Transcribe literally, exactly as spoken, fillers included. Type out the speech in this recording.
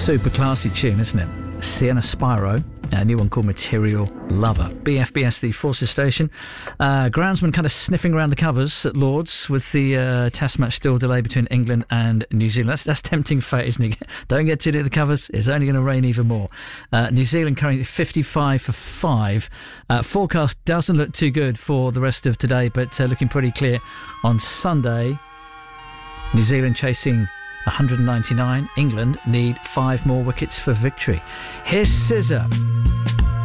Super classy tune, isn't it? Sienna Spyro, a new one called Material Lover. B F B S, the Forces Station. Uh, groundsman kind of sniffing around the covers at Lords with the uh, test match still delayed between England and New Zealand. That's, that's tempting fate, isn't it? Don't get too near the covers, it's only going to rain even more. Uh, New Zealand currently fifty-five for five. Uh, forecast doesn't look too good for the rest of today, but uh, looking pretty clear on Sunday. New Zealand chasing one hundred ninety-nine. England need five more wickets for victory. Here's Scissor.